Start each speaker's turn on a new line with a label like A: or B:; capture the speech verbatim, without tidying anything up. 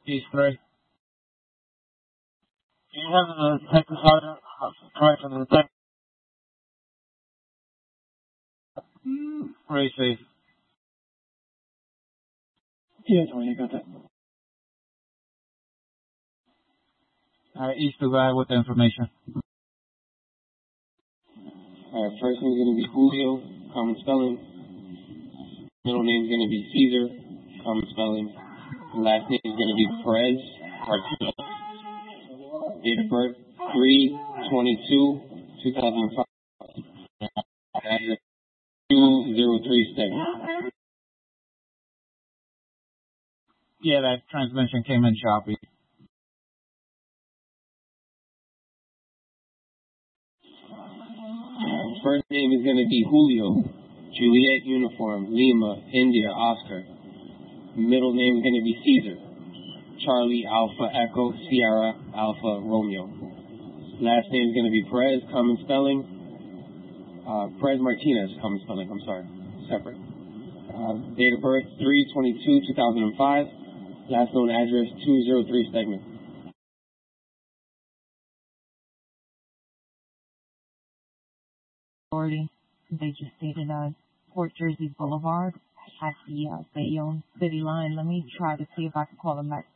A: East three. Do you have the Texas Sergeant correction to the text? Receive.
B: Yeah, Tony, I got that.
A: Alright, East two guy with the information.
C: Alright, first name's gonna be Julio, common spelling. Middle name's gonna be Caesar, common spelling. Last name is gonna be Perez, Martinez. Date of birth, three twenty-two two thousand five. Address two zero three seven.
A: Yeah, that transmission came in choppy.
C: First name is going to be Julio, Juliet Uniform, Lima, India, Oscar. Middle name is going to be Caesar, Charlie, Alpha, Echo, Sierra, Alpha, Romeo. Last name is going to be Perez, common spelling. Uh, Perez Martinez, common spelling, I'm sorry, separate. Uh, date of birth, three twenty-two two thousand five. Last known address, two oh three Segment.
D: Authority. They just stated uh, Port Jersey Boulevard at the uh, Bayonne City line. Let me try to see if I can call them back.